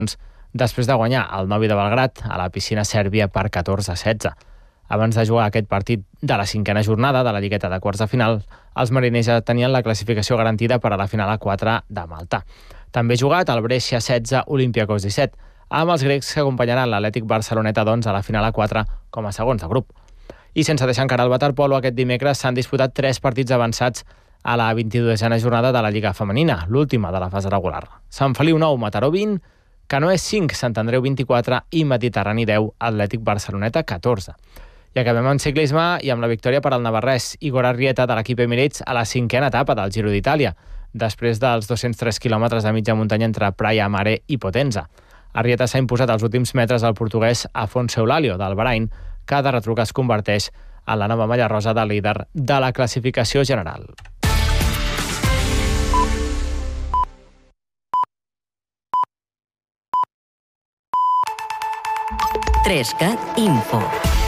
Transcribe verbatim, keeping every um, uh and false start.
després de guanyar el Novi de Belgrad a la piscina sèrbia per catorze a setze. Abans de jugar aquest partit de la cinquena jornada de la lligueta de quarts de final, els mariners ja tenien la classificació garantida per a la final a quatre de Malta. També ha jugat el Brescia setze, Olympiacos disset, amb els grecs que acompanyaran l'Atlètic Barceloneta doncs, a la final a quatre com a segons de grup. I sense deixar encara el waterpolo, aquest dimecres s'han disputat tres partits avançats a la vint-i-duena jornada de la Lliga Femenina, l'última de la fase regular. Sant Feliu nou, Mataró vint, Canoes cinc, Sant Andreu vint-i-quatre i Mediterrani deu, Atlètic Barceloneta catorze. I acabem amb ciclisme i amb la victòria per al navarrès Igor Arrieta de l'equip Emirates a la cinquena etapa del Giro d'Itàlia, després dels dos-cents tres quilòmetres de mitja muntanya entre Praia Mare i Potenza. Arrieta s'ha imposat als últims metres al portuguès Afonso Eulalio del Bahrain, que de retruc es converteix en la nova malla rosa de líder de la classificació general. tres cat Info.